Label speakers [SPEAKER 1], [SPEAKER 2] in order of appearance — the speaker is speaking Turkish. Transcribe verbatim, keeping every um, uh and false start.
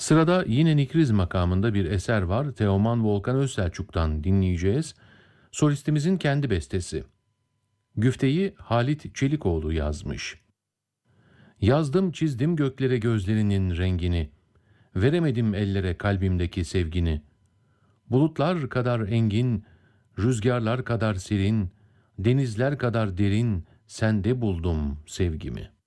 [SPEAKER 1] Sırada yine Nikriz makamında bir eser var. Teoman Volkan Özselçuk'tan dinleyeceğiz. Solistimizin kendi bestesi. Güfteyi Halit Çelikoğlu yazmış. Yazdım çizdim göklere gözlerinin rengini. Veremedim ellere kalbimdeki sevgini. Bulutlar kadar engin, rüzgarlar kadar serin, denizler kadar derin, sende buldum sevgimi.